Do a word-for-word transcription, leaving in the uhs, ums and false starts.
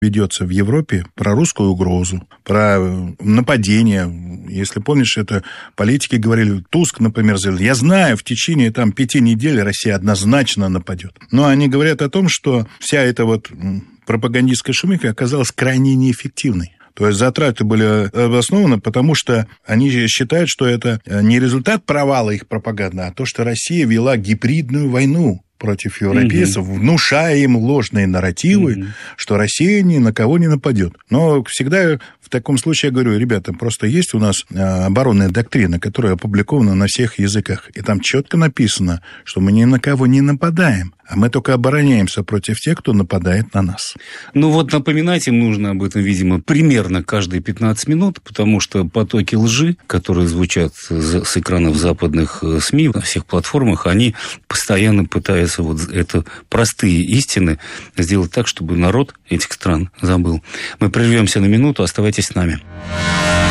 ведется в Европе про русскую угрозу, про нападение. Если помнишь, это политики говорили, Туск, например, заявил, я знаю, в течение там, пяти недель Россия однозначно нападет. Но они говорят о том, что вся эта вот пропагандистская шумиха оказалась крайне неэффективной. То есть затраты были обоснованы, потому что они считают, что это не результат провала их пропаганды, а то, что Россия вела гибридную войну против европейцев, угу. внушая им ложные нарративы, угу. что Россия ни на кого не нападет. Но всегда в таком случае я говорю, ребята, просто есть у нас оборонная доктрина, которая опубликована на всех языках, и там четко написано, что мы ни на кого не нападаем, а мы только обороняемся против тех, кто нападает на нас. Ну вот напоминать им нужно об этом, видимо, примерно каждые пятнадцать минут, потому что потоки лжи, которые звучат с экранов западных СМИ на всех платформах, они постоянно пытаются вот это простые истины сделать так, чтобы народ этих стран забыл. Мы прервемся на минуту, оставайтесь с нами.